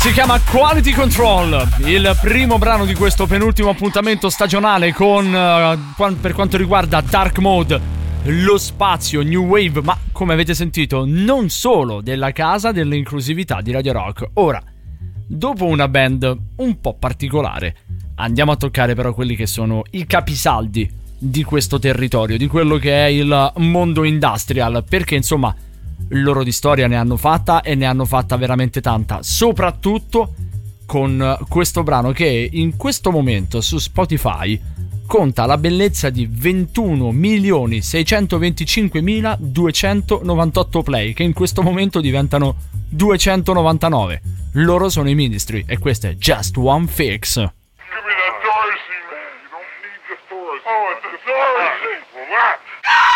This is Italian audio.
Si chiama Quality Control, il primo brano di questo penultimo appuntamento stagionale con per quanto riguarda Dark Mode, lo spazio, New Wave, ma come avete sentito non solo della casa dell'inclusività di Radio Rock. Ora, dopo una band un po' particolare, andiamo a toccare però quelli che sono i capisaldi di questo territorio, di quello che è il mondo industrial, perché insomma loro di storia ne hanno fatta e ne hanno fatta veramente tanta, soprattutto con questo brano che in questo momento su Spotify conta la bellezza di 21.625.298 play, che in questo momento diventano 299. Loro sono i Ministry e questo è Just One Fix. Give me that Dorsey, man. You don't need the Dorsey. Oh, it's a Dorsey. Well, what?